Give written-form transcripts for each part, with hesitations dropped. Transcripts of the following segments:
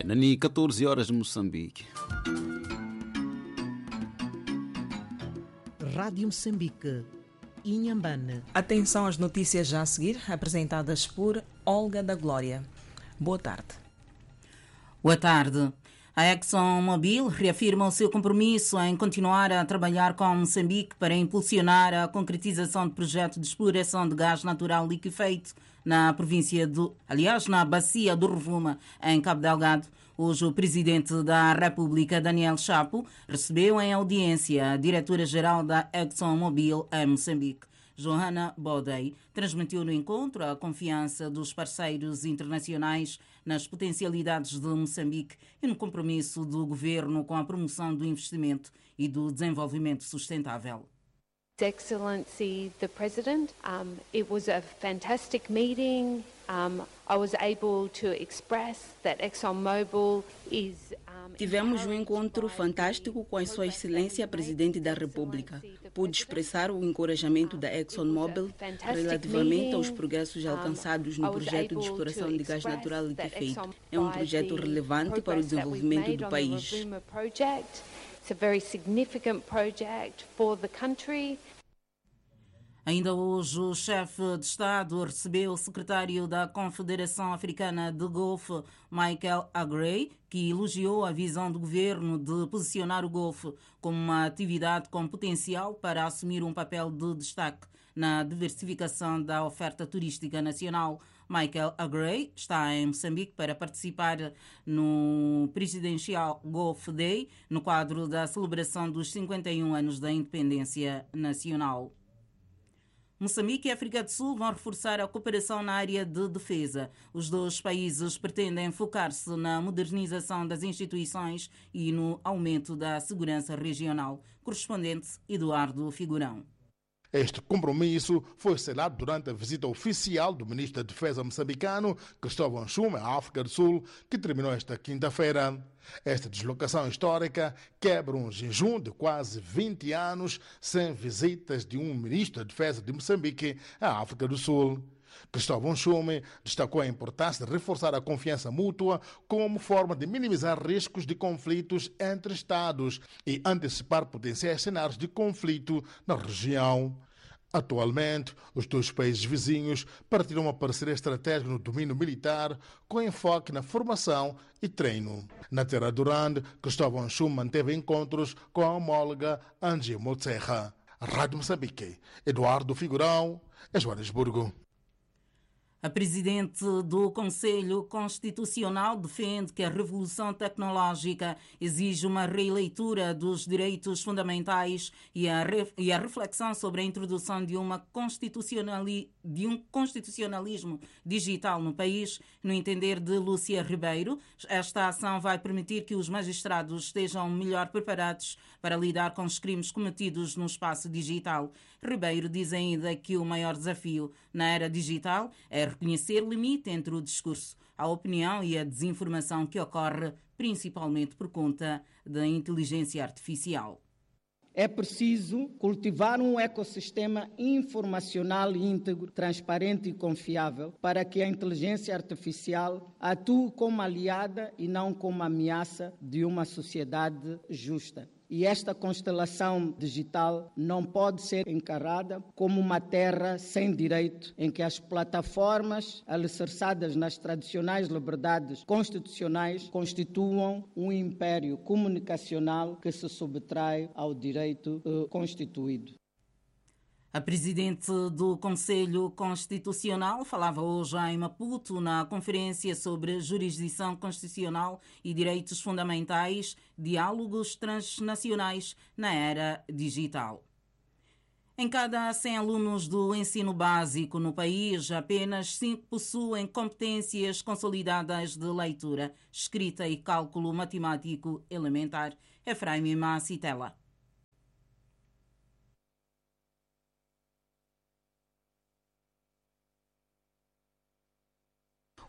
Nani 14 horas de Moçambique. Rádio Moçambique, Inhambane. Atenção às notícias já a seguir, apresentadas por Olga da Glória. Boa tarde. Boa tarde. A ExxonMobil reafirma o seu compromisso em continuar a trabalhar com Moçambique para impulsionar a concretização do projeto de exploração de gás natural liquefeito na na bacia do Rovuma, em Cabo Delgado. Hoje, o presidente da República, Daniel Chapo, recebeu em audiência a diretora-geral da ExxonMobil em Moçambique. Johanna Bodei transmitiu no encontro a confiança dos parceiros internacionais nas potencialidades de Moçambique e no compromisso do governo com a promoção do investimento e do desenvolvimento sustentável. His Excellency the President, it was a fantastic meeting. I was able to express that ExxonMobil is Tivemos um encontro fantástico com a Sua Excelência Presidente da República. Pude expressar o encorajamento da ExxonMobil relativamente aos progressos alcançados no projeto de exploração de gás natural liquefeito. É um projeto relevante para o desenvolvimento do país. It's a very significant project for the country. Ainda hoje, o chefe de Estado recebeu o secretário da Confederação Africana de Golfo, Michael Agrey, que elogiou a visão do governo de posicionar o Golfo como uma atividade com potencial para assumir um papel de destaque na diversificação da oferta turística nacional. Michael Agrey está em Moçambique para participar no Presidential Gulf Day, no quadro da celebração dos 51 anos da independência nacional. Moçambique e África do Sul vão reforçar a cooperação na área de defesa. Os dois países pretendem focar-se na modernização das instituições e no aumento da segurança regional. Correspondente Eduardo Figurão. Este compromisso foi selado durante a visita oficial do ministro da Defesa moçambicano, Cristóvão Chume, à África do Sul, que terminou esta quinta-feira. Esta deslocação histórica quebra um jejum de quase 20 anos sem visitas de um ministro da Defesa de Moçambique à África do Sul. Cristóvão Chume destacou a importância de reforçar a confiança mútua como forma de minimizar riscos de conflitos entre Estados e antecipar potenciais cenários de conflito na região. Atualmente, os dois países vizinhos partilham uma parceria estratégica no domínio militar com enfoque na formação e treino. Na Terra do Rande, Cristóvão Chume manteve encontros com a homóloga Angie Motserra. Rádio Moçambique, Eduardo Figurão, Joanesburgo. A presidente do Conselho Constitucional defende que a revolução tecnológica exige uma releitura dos direitos fundamentais e a reflexão sobre a introdução de um constitucionalismo digital no país. No entender de Lúcia Ribeiro, esta ação vai permitir que os magistrados estejam melhor preparados para lidar com os crimes cometidos no espaço digital. Ribeiro diz ainda que o maior desafio na era digital é reconhecer o limite entre o discurso, a opinião e a desinformação que ocorre principalmente por conta da inteligência artificial. É preciso cultivar um ecossistema informacional íntegro, transparente e confiável para que a inteligência artificial atue como aliada e não como ameaça de uma sociedade justa. E esta constelação digital não pode ser encarada como uma terra sem direito, em que as plataformas alicerçadas nas tradicionais liberdades constitucionais constituam um império comunicacional que se subtrai ao direito constituído. A presidente do Conselho Constitucional falava hoje em Maputo na conferência sobre jurisdição constitucional e direitos fundamentais, diálogos transnacionais na era digital. Em cada 100 alunos do ensino básico no país, apenas 5 possuem competências consolidadas de leitura, escrita e cálculo matemático elementar. Efraim Macitela.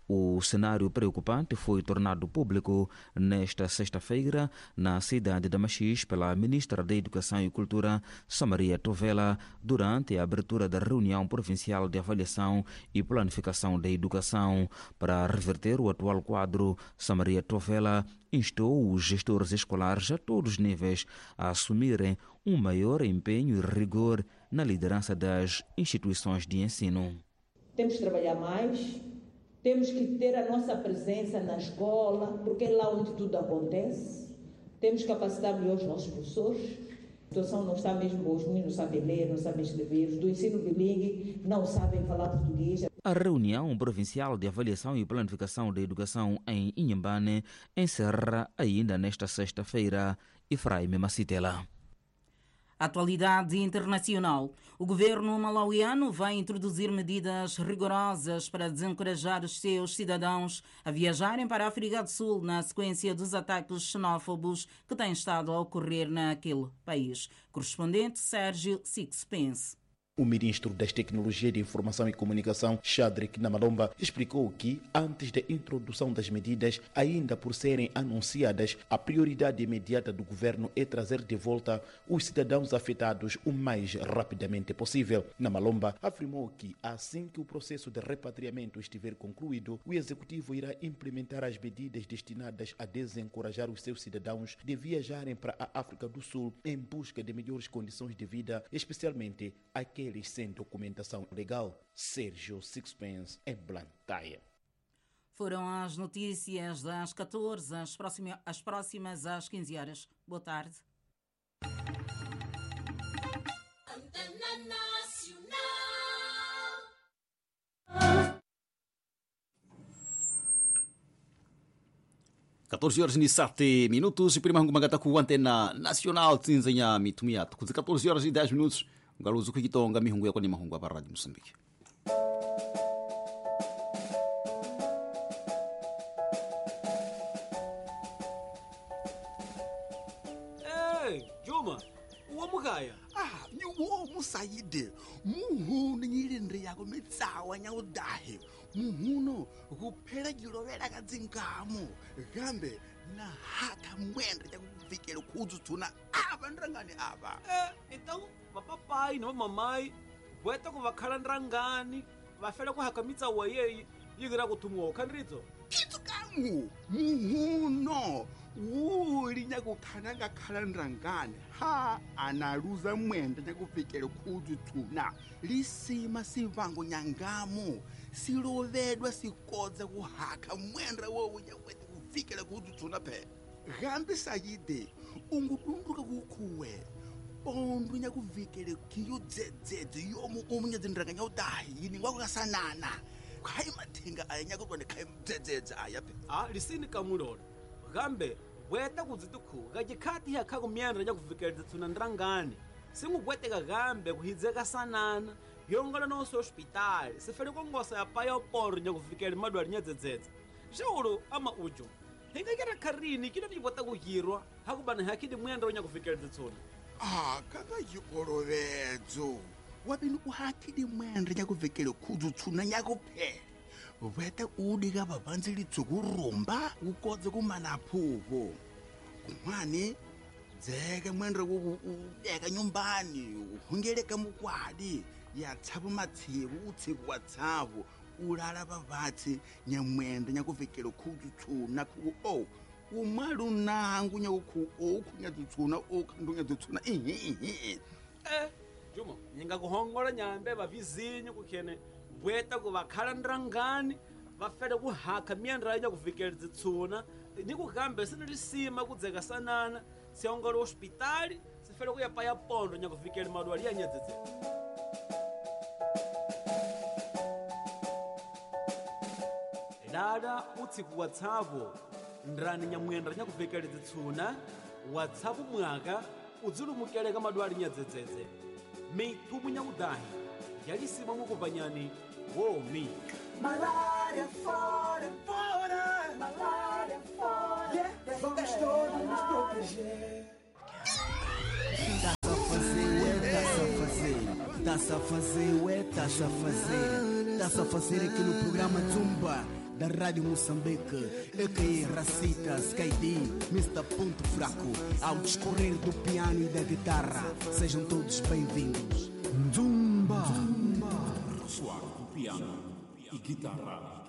O cenário preocupante foi tornado público nesta sexta-feira na cidade de Machis pela ministra da Educação e Cultura, Samaria Tovela, durante a abertura da reunião provincial de avaliação e planificação da educação. Para reverter o atual quadro, Samaria Tovela instou os gestores escolares a todos os níveis a assumirem um maior empenho e rigor na liderança das instituições de ensino. Temos que trabalhar mais. Temos que ter a nossa presença na escola, porque é lá onde tudo acontece. Temos que capacitar melhor os nossos professores. A situação não está mesmo boa, os meninos não sabem ler, não sabem escrever, os do ensino bilingue não sabem falar português. A reunião provincial de avaliação e planificação da educação em Inhambane encerra ainda nesta sexta-feira. Efraim Macitela. Atualidade internacional. O governo malauiano vai introduzir medidas rigorosas para desencorajar os seus cidadãos a viajarem para a África do Sul na sequência dos ataques xenófobos que têm estado a ocorrer naquele país. Correspondente Sérgio Sixpence. O ministro das Tecnologias de Informação e Comunicação, Shadrack Namalomba, explicou que, antes da introdução das medidas, ainda por serem anunciadas, a prioridade imediata do governo é trazer de volta os cidadãos afetados o mais rapidamente possível. Namalomba afirmou que, assim que o processo de repatriamento estiver concluído, o executivo irá implementar as medidas destinadas a desencorajar os seus cidadãos de viajarem para a África do Sul em busca de melhores condições de vida, especialmente aqueles sem documentação legal. Sérgio Sixpence, em Blantyre. Foram as notícias das 14, as próximas às 15 horas. Boa tarde. Antena Nacional. 14 horas e 7 minutos. E primeiro magata com a Antena Nacional Tinzanya Mitumiato. Com 14 horas e 10 minutos. Galuzo Kitonga Mihungu Yakoni Mahungu para a Rádio Moçambique. Ei, Juma, o homem gaia. Ah, o homem saíde. Muhu nirindri yago mitsawa nyaudahi. Muhu no kupera girovera kadzinkamo. Gambe na haka mwendre yakuvikela kuzu tuna aba ndrangani aba. Então, papai na mamãe, bota com vakhala ndrangani, vafela ku haka mitsawa yeyi, yigira kuthumuwa khandrizo. Kitso kamu. Muhu no. Linya kukhana ngakhala ndrangani ha analuza mwenda nyakufikela kuzu tuna lisima sivango nyangamo silovedwa sikodza kuhaka mwenda wowo nyakwete kufikela kuzu tuna phe gambe sayide ungudunduka kukhuwe pondo nyakuvikele kiyo dzedzedze yomo omunye dzindranganya nyaudahi yini ngwakukasanana khai mathenga aya nyakutwa ndikhai dzedzedze aya phe lisini kamulolo gambe weta kuzitukhu kajikhati yakha kumyandra nyakuvikeleza tsuna ndrangani singubweteka gambe kuhidzeka sanana yongola nonso hospitali sifele kongosa ya paya oporo nyakuvikela madwali nyadzedzedze xewulo ama ujo hingakera kharini kino tibota kuhirwa hakubana hakidi mwendra nyakuvikeleza tsuna kakajikolovedzo wabini uhakidi mwendra nyakuvikele kuzu tsuna nyakuphe weta udika vavanzi litsukurumba ukodze kumanaphuvo kumwani dzeke mwendre udeka nyumbani uhungeleka mukwadi yatshavu matsivu utsiku wa tshavu ulala vavatsi nyamwende nyakuvikele khuzu tshuna khu umwali unangu nyakukhu nyadzutshuna okhandu nyadzutshuna Juma nyinga kuhongola nyambe vavizinyo kukhene bweta ku vakhala ndrangani vafele kuhaka myendra yanya kuvikeleza tsuna nikugambe sinilisima kudzeka sanana siongole hospitali sifele kuya paya pondo nya kuvikela madwali yanyadzedze dada utsiku watsavo ndrani nyamwendra nya kuvikeleza tsuna watsavo mwaka udzilumukeleka madwali nyadzedzedze meitumu nyaudahi yalisima mukupanyani womi Malaria fora, fora. Malaria fora. Vamos todos nos proteger. Tá-se a fazer aqui no programa Zumba. da Rádio Moçambique, EKI Racita, Skydi, Mr. Ponto Fraco, ao discorrer do piano e da guitarra, sejam todos bem-vindos. Zumba. Suave, piano e guitarra.